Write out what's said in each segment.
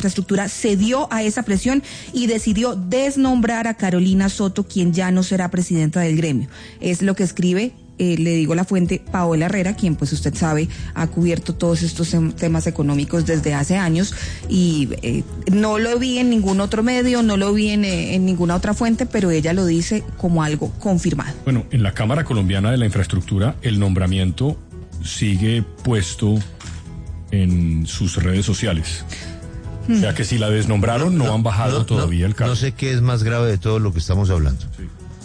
Infraestructura cedió a esa presión y decidió desnombrar a Carolina Soto, quien ya no será presidenta del gremio. Es lo que escribe, le digo la fuente, Paola Herrera, quien pues usted sabe ha cubierto todos estos temas económicos desde hace años, y no lo vi en ningún otro medio, no lo vi en ninguna otra fuente, pero ella lo dice como algo confirmado. Bueno, en la Cámara Colombiana de la Infraestructura el nombramiento sigue puesto en sus redes sociales. O sea que si la desnombraron no han bajado todavía el cargo. No sé qué es más grave de todo lo que estamos hablando. Sí.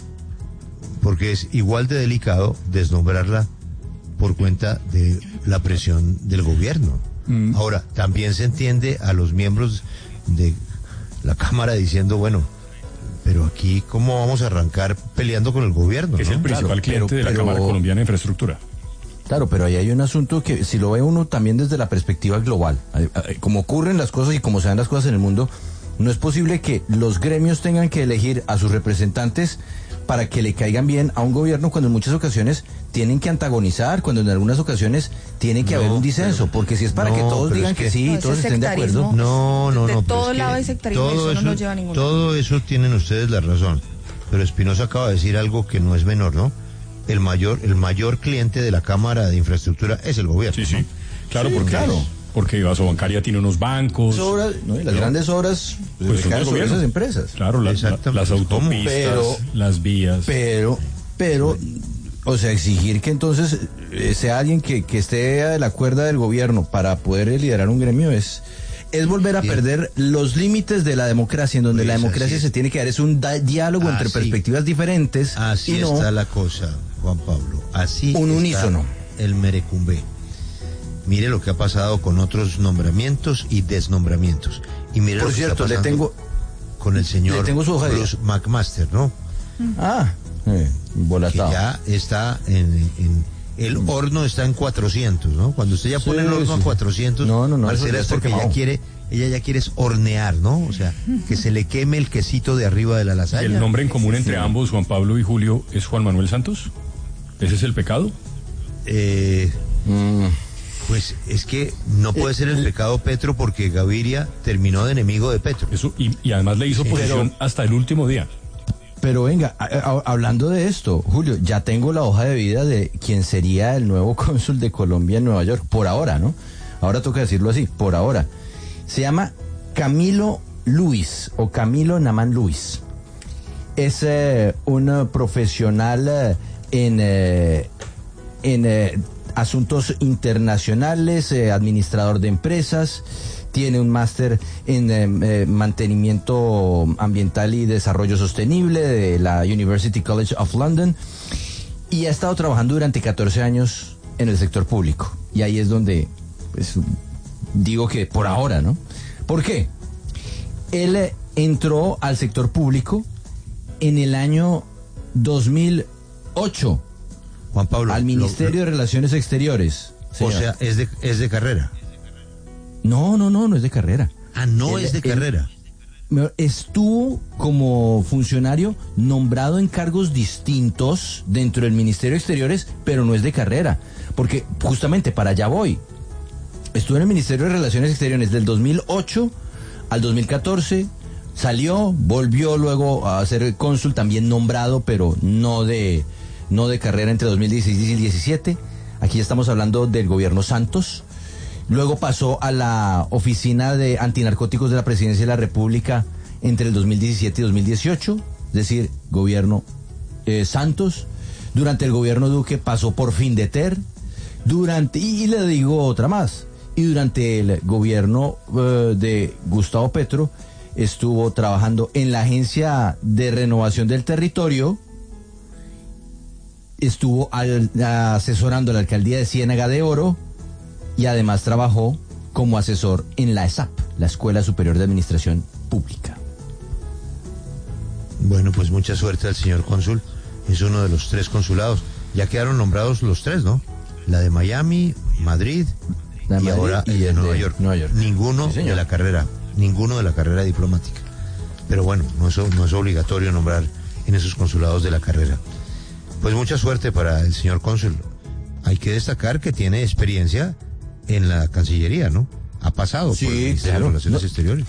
Porque es igual de delicado desnombrarla por cuenta de la presión del gobierno. Ahora, también se entiende a los miembros de la Cámara diciendo, bueno, pero aquí ¿cómo vamos a arrancar peleando con el gobierno? Es, ¿no?, el principal cliente de la Cámara Colombiana de Infraestructura. Claro, pero ahí hay un asunto que si lo ve uno también desde la perspectiva global, como ocurren las cosas y como se dan las cosas en el mundo, no es posible que los gremios tengan que elegir a sus representantes para que le caigan bien a un gobierno cuando en muchas ocasiones tienen que antagonizar, cuando en algunas ocasiones tiene que haber un disenso, porque si es para que todos digan que sí y todos estén de acuerdo. De todo lado hay sectarismo, eso no nos lleva a ningún lado. Todo eso tienen ustedes la razón, pero Espinosa acaba de decir algo que no es menor, ¿no? El mayor cliente de la Cámara de Infraestructura es el gobierno. Sí, sí. ¿No? Claro, sí, porque Basobancaria tiene unos bancos. Y las grandes obras pues recaen sobre esas empresas. Claro, las autopistas, las vías. Pero, o sea, exigir que entonces sea alguien que esté a la cuerda del gobierno para poder liderar un gremio es volver a perder los límites de la democracia, en donde la democracia se tiene que dar, es un diálogo entre perspectivas diferentes. Así está la cosa, Juan Pablo. Así un unísono. El merecumbé. Mire lo que ha pasado con otros nombramientos y desnombramientos. Y mire por lo cierto, que está pasando con el señor Bruce McMaster, ¿no? Volatado. Que ya está en el horno está en 400, ¿no? Cuando usted ya pone el horno a 400, Marcela, es porque ella ya quiere hornear, ¿no? O sea, que se le queme el quesito de arriba de la lasaña. ¿El nombre en común entre ambos, Juan Pablo y Julio, es Juan Manuel Santos? ¿Ese es el pecado? Pues es que no puede ser el pecado Petro, porque Gaviria terminó de enemigo de Petro. Eso, y además le hizo oposición hasta el último día. Pero venga, hablando de esto, Julio, ya tengo la hoja de vida de quien sería el nuevo cónsul de Colombia en Nueva York, por ahora, ¿no? Ahora toca decirlo así, por ahora. Se llama Camilo Luis, o Camilo Namán Luis. Es un profesional en asuntos internacionales, administrador de empresas. Tiene un máster en mantenimiento ambiental y desarrollo sostenible de la University College of London, y ha estado trabajando durante 14 años en el sector público. Y ahí es donde, pues, digo que por ahora, ¿no? ¿Por qué? Él entró al sector público en el año 2008. Juan Pablo. Al Ministerio de Relaciones Exteriores. Señor. O sea, es de carrera. No es de carrera. No es de carrera. Estuvo como funcionario nombrado en cargos distintos dentro del Ministerio de Exteriores, pero no es de carrera, porque justamente para allá voy. Estuvo en el Ministerio de Relaciones Exteriores del 2008 al 2014, salió, volvió luego a ser cónsul, también nombrado, pero no de carrera, entre 2016 y 2017. Aquí estamos hablando del gobierno Santos. Luego pasó a la Oficina de Antinarcóticos de la Presidencia de la República entre el 2017 y 2018, es decir, gobierno Santos. Durante el gobierno Duque pasó por Findeter. Y le digo otra más. Y durante el gobierno de Gustavo Petro estuvo trabajando en la Agencia de Renovación del Territorio. Estuvo asesorando a la alcaldía de Ciénaga de Oro. Y además trabajó como asesor en la ESAP, la Escuela Superior de Administración Pública. Bueno, pues mucha suerte al señor cónsul. Es uno de los 3 consulados. Ya quedaron nombrados los 3, ¿no? La de Miami, Madrid y ahora el de Nueva York. Ninguno de la carrera diplomática. Pero bueno, no es obligatorio nombrar en esos consulados de la carrera. Pues mucha suerte para el señor cónsul. Hay que destacar que tiene experiencia en la Cancillería, ¿no? Ha pasado por el Ministerio de Relaciones Exteriores.